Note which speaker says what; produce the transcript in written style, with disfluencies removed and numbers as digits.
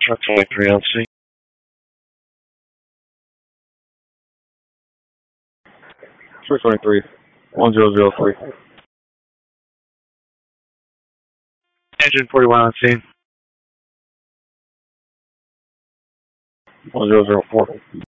Speaker 1: Truck 23 on scene.
Speaker 2: 323, 1003.
Speaker 1: Engine 41 on scene.
Speaker 2: 1004.